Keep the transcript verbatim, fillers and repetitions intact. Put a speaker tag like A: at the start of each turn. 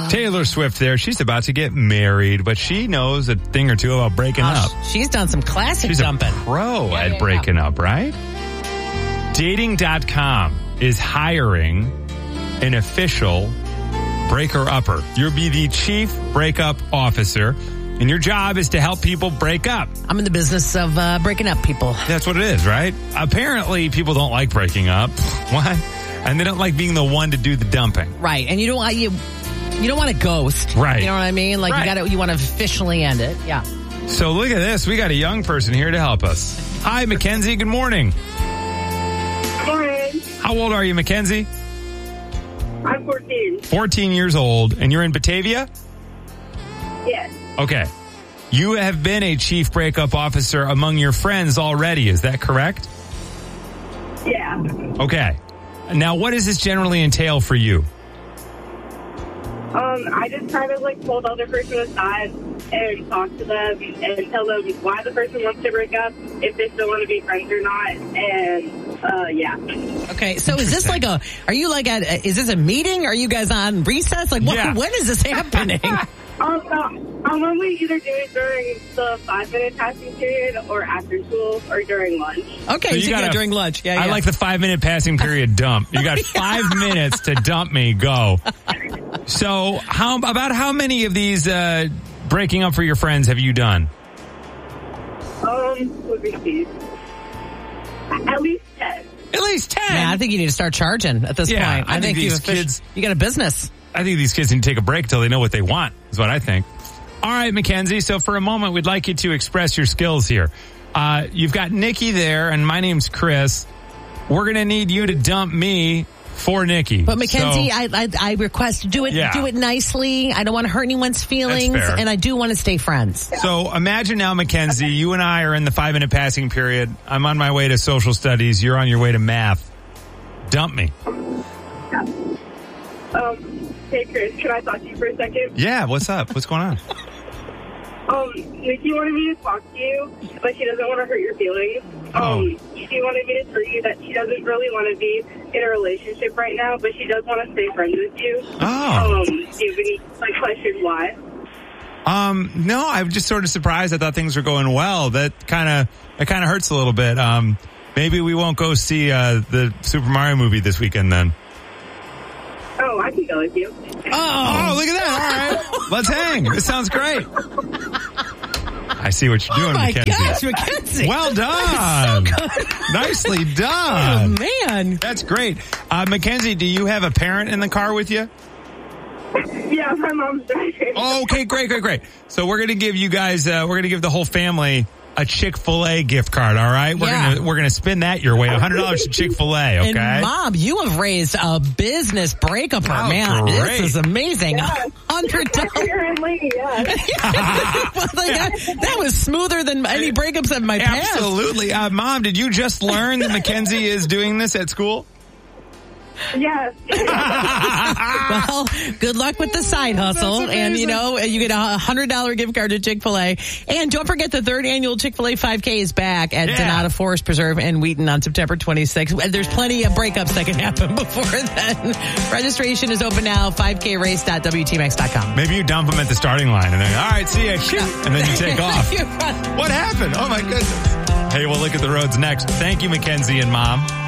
A: Taylor Swift there. She's about to get married, but she knows a thing or two about breaking
B: uh,
A: up.
B: She's done some classic
A: She's
B: dumping.
A: a pro
B: yeah,
A: at
B: yeah,
A: breaking
B: yeah.
A: up, right? Dating dot com is hiring an official breaker-upper. You'll be the chief breakup officer, and your job is to help people break up.
B: I'm in the business of uh, breaking up people.
A: That's what it is, right? Apparently, people don't like breaking up. What? And they don't like being the one to do the dumping.
B: Right. And you don't want you you don't want to ghost.
A: Right.
B: You know what I mean? Like
A: right.
B: you got to you want to officially end it. Yeah.
A: So look at this. We got a young person here to help us. Hi, Mackenzie. Good morning.
C: Morning.
A: How old are you, Mackenzie?
C: I'm fourteen.
A: fourteen years old, and you're in Batavia?
C: Yes.
A: Okay. You have been a chief breakup officer among your friends already. Is that correct?
C: Yeah.
A: Okay. Now, what does this generally entail for you?
C: Um, I just kind of like pull the other person aside and talk to them and tell them why the person wants to break up, if they still want to be friends or not, and uh, yeah.
B: Okay, so is this like a? Are you like at? Is this a meeting? Are you guys on recess? Like, what,
A: Yeah.
B: when is this happening?
C: Um, no, I'll normally either do it during the five-minute passing period or after school or during lunch.
B: Okay,
A: So you
B: so
A: gotta-
B: yeah, during lunch. Yeah,
A: I
B: yeah.
A: like the five-minute passing period dump. You got five minutes to dump me. Go. So, how about how many of these uh, breaking up for your friends have you done?
C: Um, let me see. At least ten.
A: At least ten.
B: Yeah, I think you need to start charging at this
A: Yeah,
B: point.
A: I think
B: you've
A: these
B: offici-
A: kids-
B: you got a business.
A: I think these kids need to take a break until they know what they want, is what I think. All right, Mackenzie, so for a moment, we'd like you to express your skills here. Uh, you've got Nikki there, and my name's Chris. We're going to need you to dump me for Nikki.
B: But Mackenzie,
A: So-
B: I, I I request do it
A: Yeah.
B: do it nicely. I don't want to hurt anyone's feelings,
A: fair.
B: and I do want to stay friends.
A: So imagine now, Mackenzie, you and I are in the five-minute passing period. I'm on my way to social studies. You're on your way to math. Dump me.
C: Um, hey, Chris, can I talk to you for a second?
A: Yeah, what's up? What's going on?
C: Um, Nikki wanted me to talk to you, but she doesn't want to hurt your feelings. Um, she wanted me to tell you that she doesn't really want to be in a relationship right now, but she does want to stay friends with you.
A: Oh.
C: Um, do you have any, like, questions why?
A: Um, no, I'm just sort of surprised. I thought things were going well. That kind of, it kind of hurts a little bit. Um, maybe we won't go see, uh, the Super Mario movie this weekend then.
C: Oh, I can go with you.
B: Oh,
A: Oh, look at that. All right. Let's hang. This sounds great. I see what you're
B: oh
A: doing,
B: my
A: Mackenzie.
B: gosh, Mackenzie.
A: Well done. Nicely
B: Oh,
A: done.
B: man.
A: That's great. Uh, Mackenzie, do you have a parent in the car with you?
C: Yeah, my mom's driving.
A: Oh, okay, great, great, great. So we're going to give you guys, uh, we're going to give the whole family a Chick-fil-A gift card, all right? We're
B: Yeah.
A: going to we're gonna spin that your way, one hundred dollars to Chick-fil-A, okay?
B: And Mom, you have raised a business breakup,
A: Oh,
B: man.
A: great.
B: This is amazing.
C: Yes.
B: Hundred dollars.
C: Apparently, yes.
B: that, that was smoother than any breakups of my past.
A: Absolutely. Uh, Mom, did you just learn that Mackenzie is doing this at school?
C: Yes.
B: Well, good luck with the side hustle.
A: That's
B: And, you
A: amazing.
B: know, you get a one hundred dollars gift card to Chick-fil-A. And don't forget the third annual Chick-fil-A five K is back at
A: Yeah.
B: Donata Forest Preserve in Wheaton on September twenty-sixth. And there's plenty of breakups that can happen before then. Registration is open now, five k race dot w t m x dot com.
A: Maybe you dump them at the starting line and then, all right, see ya. And then you take off.
B: You're right.
A: What happened? Oh, my goodness. Hey, we'll look at the roads next. Thank you, Mackenzie and Mom.